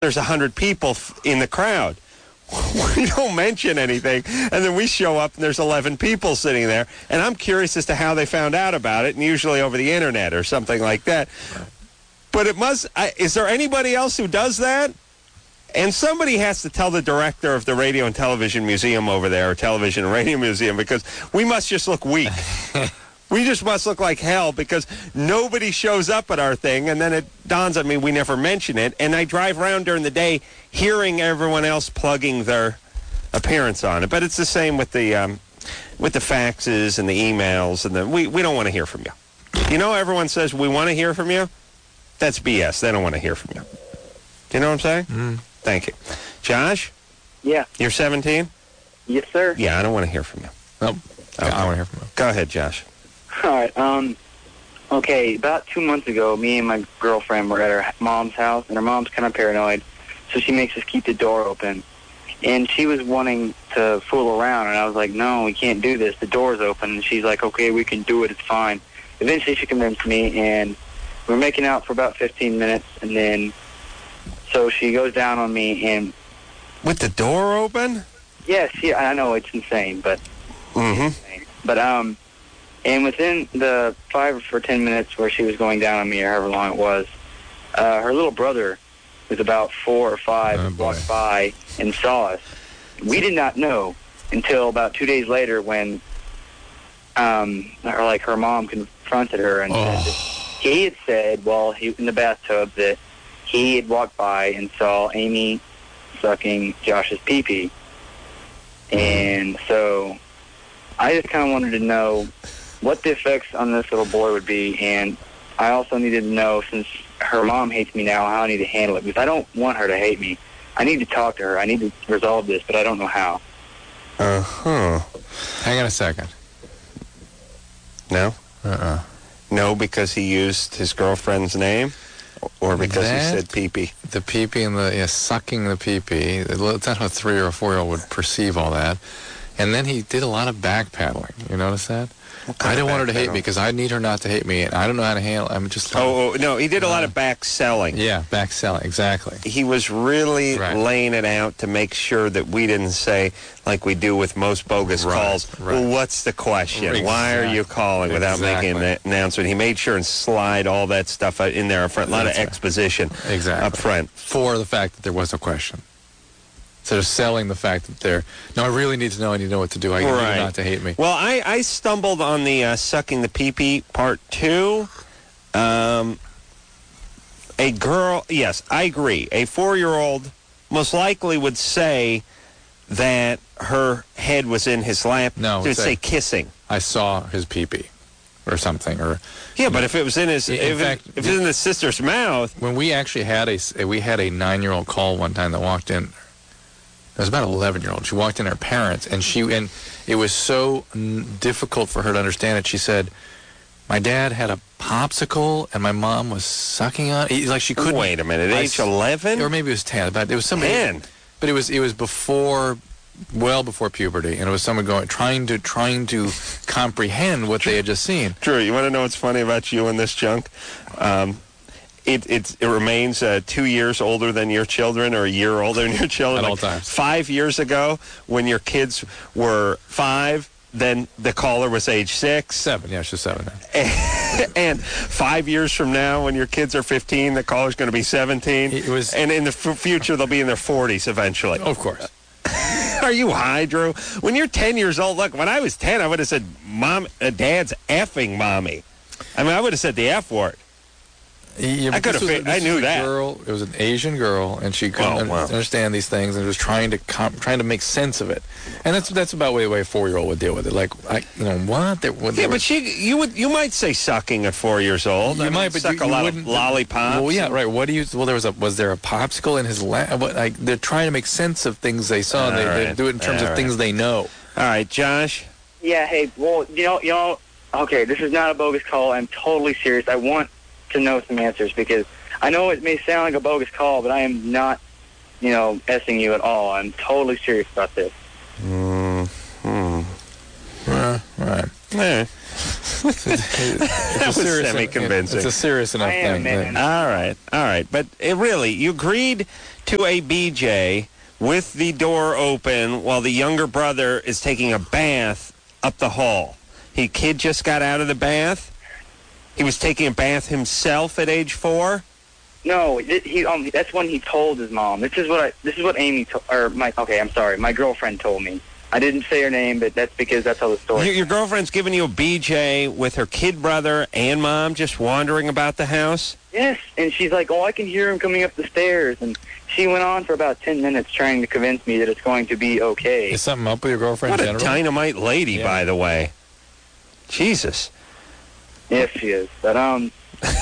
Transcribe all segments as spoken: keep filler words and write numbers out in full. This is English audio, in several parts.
there's a hundred people in the crowd. We don't mention anything, and then we show up, and there's eleven people sitting there, and I'm curious as to how they found out about it, and usually over the internet or something like that. But it must, I, is there anybody else who does that? And somebody has to tell the director of the Radio and Television Museum over there, or Television and Radio Museum, because we must just look weak. We just must look like hell because nobody shows up at our thing, and then it dawns on me we never mention it. And I drive around during the day hearing everyone else plugging their appearance on it. But it's the same with the um, with the faxes and the emails, and the we we don't want to hear from you. You know, everyone says we want to hear from you. That's B S. They don't want to hear from you. Do you know what I'm saying? Mm. Thank you, Josh. Yeah. You're seventeen. Yes, sir. Yeah, I don't want to hear from you. Nope. Okay. I want to hear from you. Go ahead, Josh. All right. Um, okay, about two months ago, me and my girlfriend were at her mom's house, and her mom's kind of paranoid, so she makes us keep the door open. And she was wanting to fool around, and I was like, no, we can't do this. The door's open. And she's like, okay, we can do it. It's fine. Eventually, she convinced me, and we were making out for about fifteen minutes, and then so she goes down on me, and... With the door open? Yes, yeah, I know, it's insane, but... Mm-hmm. Insane. But, um... And within the five or ten minutes where she was going down on me, or however long it was, uh, her little brother was about four or five, oh, walked by and saw us. We did not know until about two days later when, um, her, like her mom confronted her and oh. said that he had said while he was in the bathtub that he had walked by and saw Amy sucking Josh's pee-pee. And so I just kind of wanted to know what the effects on this little boy would be, and I also needed to know, since her mom hates me now, how I need to handle it, because I don't want her to hate me. I need to talk to her. I need to resolve this, but I don't know how. Uh-huh. Hang on a second. No? Uh-uh. No, because he used his girlfriend's name? Or because that, he said pee-pee? The pee-pee and the, yeah, sucking the pee-pee. That's not how a three or a four-year-old would perceive all that. And then he did a lot of backpedaling. You notice that? I don't want her to hate me because I need her not to hate me, and I don't know how to handle it. I'm just like, oh, oh, no, he did a lot of back selling. Yeah, back selling, exactly. He was really right. laying it out to make sure that we didn't say, like we do with most bogus right, calls, right. well, what's the question? Exactly. Why are you calling without exactly. making an announcement? He made sure and slide all that stuff in there up front, a lot That's of right. exposition exactly. up front. For the fact that there was no question. Instead of selling the fact that they're, no, I really need to know, I need to know what to do. I need right. not to hate me. Well, I, I stumbled on the uh, sucking the pee-pee part two. Um, a girl, yes, I agree. A four-year-old most likely would say that her head was in his lap. No, It would say, say kissing. I saw his pee-pee or something. Or Yeah, but if it was in his, In if, fact, it, if it was in his sister's mouth. When we actually had a, we had a nine-year-old call one time that walked in. It was about an eleven-year-old. She walked in her parents, and she and it was so n- difficult for her to understand it. She said, "My dad had a popsicle, and my mom was sucking on it." Like she couldn't. Wait a minute, at I age s- eleven? or maybe it was ten. But it was somebody. ten. But it was it was before, well before puberty, and it was someone going trying to trying to comprehend what they had just seen. Drew, you want to know what's funny about you and this junk? Um, It, it it remains uh, two years older than your children, or a year older than your children. At all Like times. Five years ago, when your kids were five, then the caller was age six. Seven, yeah, she's seven now. And, and five years from now, when your kids are fifteen, the caller's going to be seventeen. It was- and in the f- future, they'll be in their forties eventually. Of course. Are you high, Drew? When you're ten years old, look, when I was ten, I would have said, "Mom, uh, Dad's effing mommy." I mean, I would have said the F word. Yeah, I but could this have. was- Fi- this I was knew a that. Girl, it was an Asian girl, and she couldn't Oh, un- wow. understand these things, and was trying to com- trying to make sense of it. And that's that's about the way, the way a four year old would deal with it. Like, I, you know, what? They, what they Yeah, were- but she, you would, you might say sucking at four years old. You I mean, might, but suck you, a you lot wouldn't. of lollipops. Well, yeah, right. What do you? Well, there was a. Was there a popsicle in his lap? What, like, they're trying to make sense of things they saw. And they, All they right. do it in terms All of right. things they know. All right, Josh. Yeah, hey, well, you know, you know, okay, this is not a bogus call. I'm totally serious. I want to know some answers because I know it may sound like a bogus call, but I am not, you know, S-ing you at all. I'm totally serious about this. Mm, hmm. Uh, right. Yeah. That was semi-convincing. It's a serious enough I am, thing. man. All right, all right. But it really, you agreed to a B J with the door open while the younger brother is taking a bath up the hall. He kid just got out of the bath. He was taking a bath himself at age four. No, it, he um that's when he told his mom. This is what I this is what Amy to, or my okay, I'm sorry. My girlfriend told me. I didn't say her name, but that's because that's how the story. Your, your girlfriend's giving you a B J with her kid brother and mom just wandering about the house? Yes, and she's like, "Oh, I can hear him coming up the stairs." And she went on for about ten minutes trying to convince me that it's going to be okay. Is something up with your girlfriend? What a generally? dynamite lady, Yeah. by the way. Jesus. Yes, she is. But um,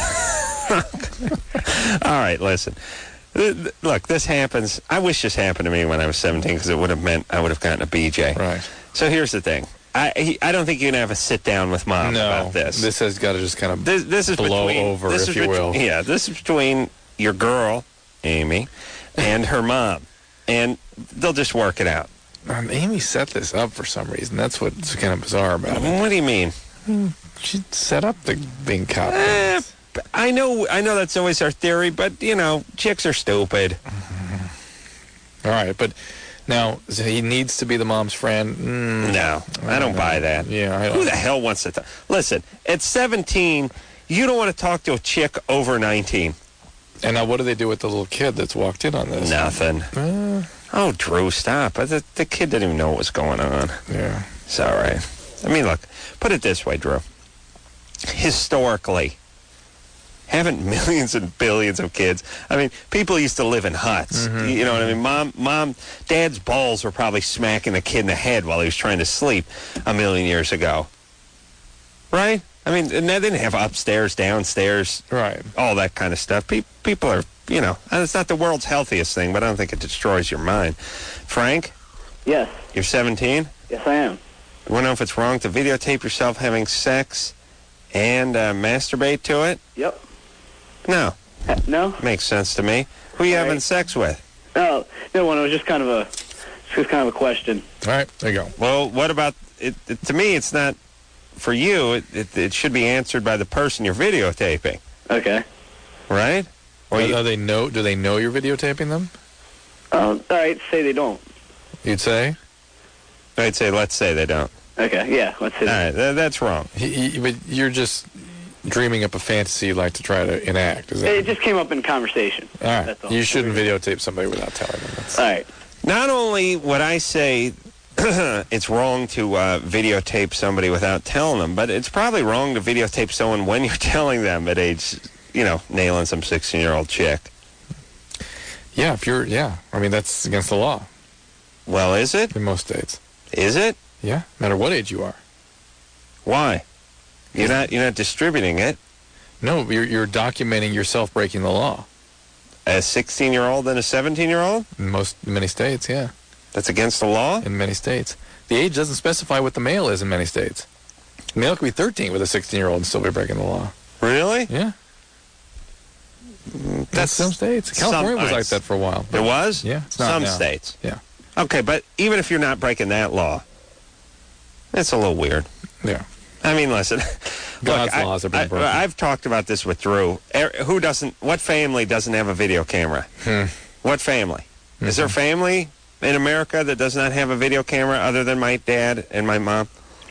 All right, listen. Th- th- Look, this happens. I wish this happened to me when I was seventeen because it would have meant I would have gotten a B J. Right. So here's the thing. I he, I don't think you can have a sit down with mom No, about this. this has got to just kind of This, this is blow between, over, this if is you between- will. Yeah, this is between your girl, Amy, and her mom, and they'll just work it out. Um, Amy set this up for some reason. That's what's kind of bizarre about it. What do you mean? She set up the being cop. Eh, I know, I know that's always our theory, but you know, chicks are stupid. All right, but now so he needs to be the mom's friend. Mm, No, I don't know. buy that. Yeah, I Who don't. the hell wants to talk? Listen, at seventeen, you don't want to talk to a chick over nineteen. And now, what do they do with the little kid that's walked in on this? Nothing. Uh, Oh, Drew, stop. The, the kid didn't even know what was going on. yeah. It's all right. I mean, look, put it this way, Drew. Historically, haven't millions and billions of kids? I mean, people used to live in huts. You know what I mean? Mom, mom, dad's balls were probably smacking the kid in the head while he was trying to sleep a million years ago. Right? I mean, and they didn't have upstairs, downstairs, Right. all that kind of stuff. Pe- people are, you know, and it's not the world's healthiest thing, but I don't think it destroys your mind. Frank, yes, you're seventeen? yes, I am. You want to know if it's wrong to videotape yourself having sex and uh, masturbate to it? Yep. No. Uh, No, Makes sense to me. Who are you All having right. sex with? no, no one. It was just kind of a, just kind of a question. All right, there you go. Well, what about it? it to me, it's not for you. It, it, it should be answered by the person you're videotaping, Okay. right? Or Are, you, are they know? Do they know you're videotaping them? Um, all right. Say they don't. You'd say. I'd say, let's say they don't. Okay. Yeah. Let's say. All right, th- that's wrong. He, he, but you're just dreaming up a fantasy you'd like to try to enact. Is that? It just came up in conversation. all right. That's all. You shouldn't videotape somebody without telling them. That's, All right. Not only would I say it's wrong to uh, videotape somebody without telling them, but it's probably wrong to videotape someone when you're telling them at age, you know, nailing some sixteen-year-old chick. yeah, if you're, yeah. I mean, that's against the law Well, is it? in most states. Is it? Yeah, no matter what age you are. Why? You're not you're not distributing it. No, you're you're documenting yourself breaking the law. A sixteen-year-old and a seventeen-year-old? In most in many states, yeah. That's against the law? In many states, the age doesn't specify what the male is in many states. The male could be thirteen with a sixteen-year-old and still be breaking the law. Really? Yeah, That's that's some states. California some- was all right. like that for a while. It was? Yeah, it's not Some now. states. Yeah. Okay, but even if you're not breaking that law, it's a little weird. Yeah. I mean, listen. God's look, laws I, are being I, broken. I've talked about this with Drew. Er, Who doesn't? What family doesn't have a video camera? Hmm. What family? Is there a family in America that does not have a video camera other than my dad and my mom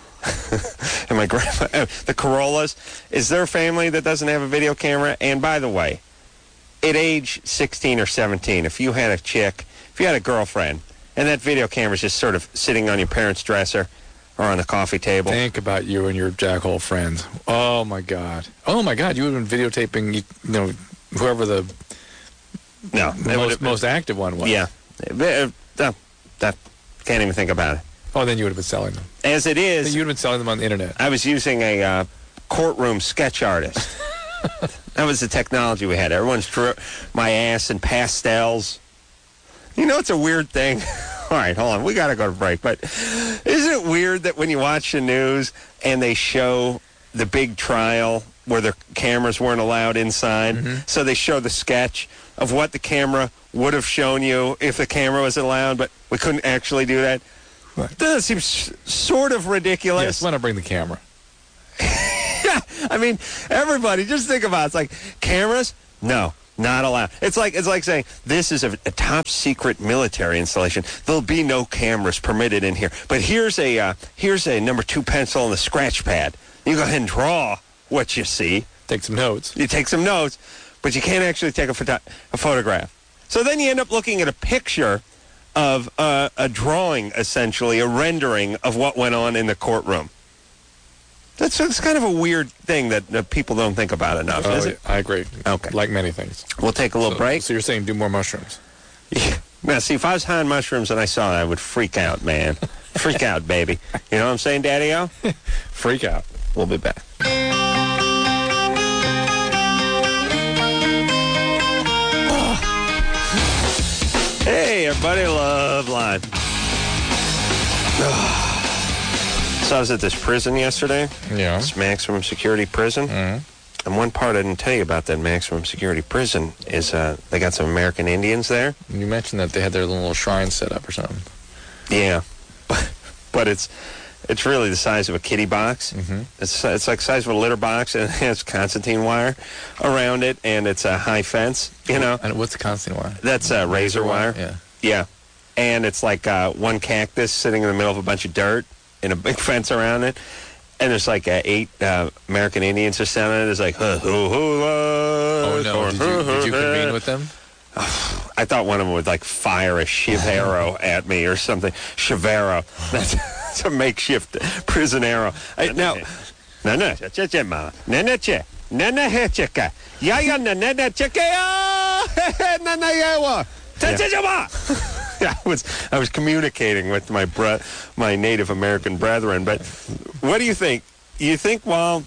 and my grandma? uh, The Corollas. Is there a family that doesn't have a video camera? And by the way, at age sixteen or seventeen, if you had a chick, if you had a girlfriend, and that video camera's just sort of sitting on your parents' dresser or on the coffee table. Think about you and your jackhole friends. Oh my God. Oh my God. You would have been videotaping, you know, whoever the No, the it most, would've- most active one was. Yeah. Uh, uh, that, can't even think about it. Oh, then you would have been selling them. As it Then is, you would have been selling them on the internet. I was using a uh, courtroom sketch artist. That was the technology we had. Everyone's drew my ass in pastels. You know, it's a weird thing. All right, hold on. We got to go to break. But isn't it weird that when you watch the news and they show the big trial where the cameras weren't allowed inside, so they show the sketch of what the camera would have shown you if the camera was allowed, but we couldn't actually do that? Right. Doesn't it seem s- sort of ridiculous? Yes, why not bring the camera? I mean, everybody, just think about it. It's like, cameras? No. Not allowed. It's like it's like saying this is a, a top secret military installation. There'll be no cameras permitted in here. But here's a uh, here's a number two pencil and a scratch pad. You go ahead and draw what you see. Take some notes. You take some notes, but you can't actually take a, photo- a photograph. So then you end up looking at a picture of uh, a drawing, essentially, a rendering of what went on in the courtroom. That's, that's kind of a weird thing that, that people don't think about enough, Oh, is it? I agree. Okay. Like many things. We'll take a little So, break. so you're saying do more mushrooms? Yeah. Now, see, if I was high on mushrooms and I saw it, I would freak out, man. Freak out, baby. You know what I'm saying, Daddy-O? Freak out. We'll be back. Hey, everybody, Love Line. So I was at this prison yesterday. Yeah. This maximum security prison. Mhm. And one part I didn't tell you about that maximum security prison is uh, they got some American Indians there. You mentioned that they had their little shrine set up or something. Yeah, but, but it's it's really the size of a kitty box. Mhm. It's it's like the size of a litter box, and it has concertina wire around it, and it's a high fence. You know, And what's the constant wire? that's uh, razor wire. Yeah. Yeah, and it's like uh, one cactus sitting in the middle of a bunch of dirt, and a big fence around it. And there's like uh, eight uh, American Indians just standing there. There's like, huh, hoo, hoo, Oh, no. Did you, did you convene with them? I thought one of them would like fire a Chivero at me or something. Chivero. That's, that's a makeshift prison arrow. I, now, no, no, che, che, ma, no, no, che, no, no, he, cheka, ya, ya, no, no, no, cheka, ya, no, no, ya, wa, che, che, che, ma. Yeah, I was I was communicating with my bre- my Native American brethren. But what do you think? You think while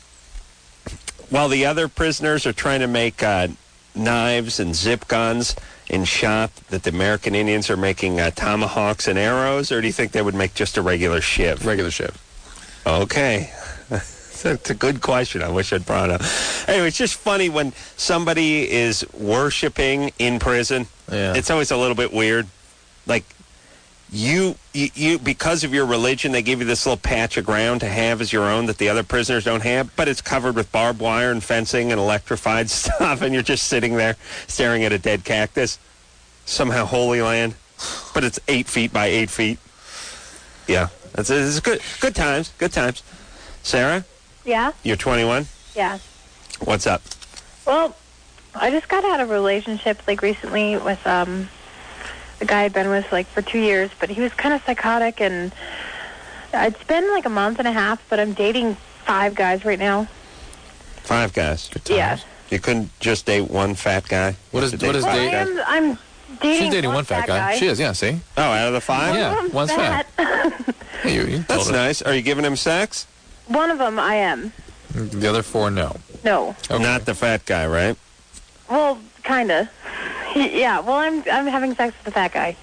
while the other prisoners are trying to make uh, knives and zip guns in shop, that the American Indians are making uh, tomahawks and arrows, or do you think they would make just a regular shiv? Regular shift. Okay. That's a good question. I wish I'd brought it up. Anyway, it's just funny when somebody is worshiping in prison. Yeah. It's always a little bit weird. Like, you, you, you, because of your religion, they give you this little patch of ground to have as your own that the other prisoners don't have, but it's covered with barbed wire and fencing and electrified stuff, and you're just sitting there staring at a dead cactus. Somehow Holy Land, but it's eight feet by eight feet. Yeah, it's, it's good, good times, good times. Sarah, Yeah, you're twenty-one. yeah. What's up? Well, I just got out of a relationship like recently with um a guy I'd been with like for two years, but he was kind of psychotic, and it's been like a month and a half, but I'm dating five guys right now. Five guys. Good times. Yeah. You couldn't just date one fat guy? What is- You have to what is date Well, I five date- guys? am, I'm dating, She's dating one fat guy. She is, yeah, see? Oh, out of the five? Yeah. One of one's them's fat. Hey, you, you That's told her. nice. Are you giving him sex? One of them I am. The other four, no. No. Okay. Not the fat guy, right? Well, kind of. Yeah, well, I'm I'm having sex with the fat guy.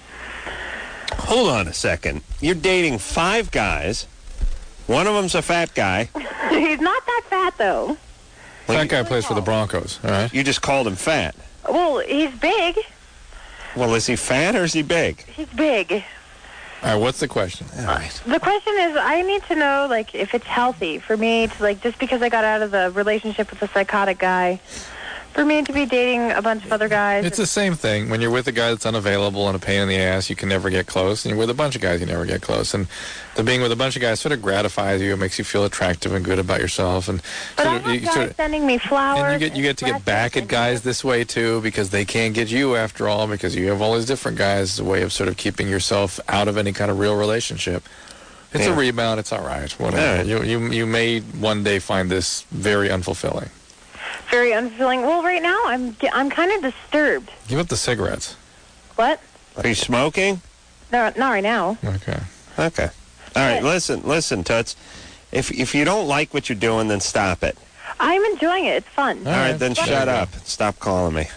Hold on a second. You're dating five guys. One of them's a fat guy. He's not that fat, though. Fat guy plays for the Broncos, all right? You just called him fat. Well, he's big. Well, is he fat or is he big? He's big. All right, what's the question? All right. The question is, I need to know, like, if it's healthy for me to, like, just because I got out of the relationship with a psychotic guy, for me to be dating a bunch of other guys. It's the same thing. When you're with a guy that's unavailable and a pain in the ass, you can never get close. And you're with a bunch of guys, you never get close. And the being with a bunch of guys sort of gratifies you. It makes you feel attractive and good about yourself. And but sort I of, have you guys sort of, sending me flowers. and you get you get to get back at guys this way too, because they can't get you after all, because you have all these different guys. It's a way of sort of keeping yourself out of any kind of real relationship. It's Yeah. a rebound. It's all right. Whatever. All right. You you you may one day find this very unfulfilling. Very unfulfilling. Well, right now, I'm ge- I'm kind of disturbed. Give up the cigarettes. What? Are you smoking? No, not right now. Okay. Okay. All right, What? listen, listen, Toots. If if you don't like what you're doing, then stop it. I'm enjoying it. It's fun. All right, then There shut you go. up. Stop calling me.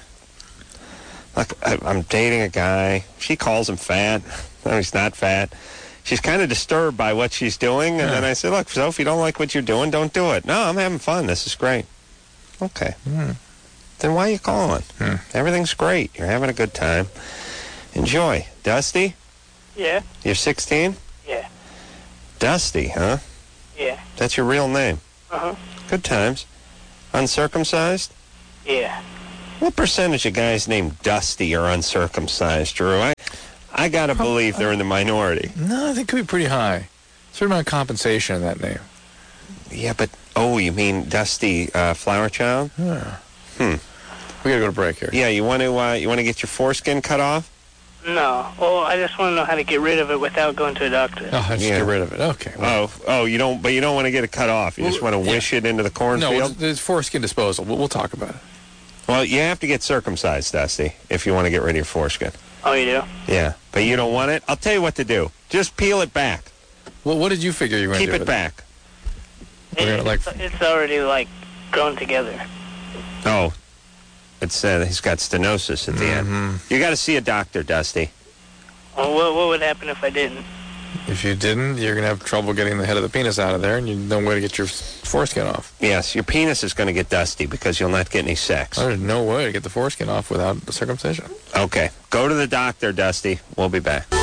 Look, I, I'm dating a guy. She calls him fat. No, he's not fat. She's kind of disturbed by what she's doing, and Yeah. then I said, look, so if you don't like what you're doing, don't do it. No, I'm having fun. This is great. Okay. Hmm. Then why are you calling? Hmm. Everything's great. You're having a good time. Enjoy. Dusty, Yeah, you're sixteen? yeah, Dusty, huh? yeah. That's your real name. Uh-huh. Good times. Uncircumcised? Yeah. What percentage of guys named Dusty are uncircumcised, Drew? I, I gotta believe they're in the minority. No, I think it could be pretty high. Certain amount of compensation in that name. Yeah, but, oh, you mean Dusty uh, Flower Child? Yeah. Hmm. We gotta go to break here. Yeah, you want to uh, you want to get your foreskin cut off? No. Well, I just want to know how to get rid of it without going to a doctor. Oh, just Yeah. get rid of it. Okay. well- Oh, oh, you don't, but you don't want to get it cut off. You just Well, want to yeah. wish it into the no, cornfield? it's, it's foreskin disposal. We'll, we'll talk about it. Well, you have to get circumcised, Dusty, if you want to get rid of your foreskin. Oh, you do? Yeah, but you don't want it? I'll tell you what to do. Just peel it back. Well, what did you figure you were going to Keep do? it with back. We're gonna, It- like- it's, it's already, like, grown together. Oh, it's uh, he's got stenosis at the Mhm. end. You got to see a doctor, Dusty. Well, what, what would happen if I didn't? If you didn't, you're going to have trouble getting the head of the penis out of there, and you no way to get your foreskin off. Yes, your penis is going to get dusty because you'll not get any sex. There's no way to get the foreskin off without the circumcision. Okay, go to the doctor, Dusty. We'll be back.